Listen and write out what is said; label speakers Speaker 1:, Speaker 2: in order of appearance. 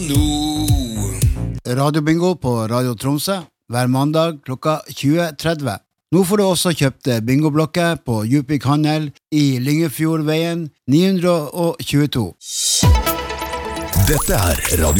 Speaker 1: Radio Bingo på Radio Tromsø hver mandag klokka 20:30. Nå får du også kjøpt bingoblokker på Djupvik Handel i Lyngefjordveien 922.
Speaker 2: Dette er Radio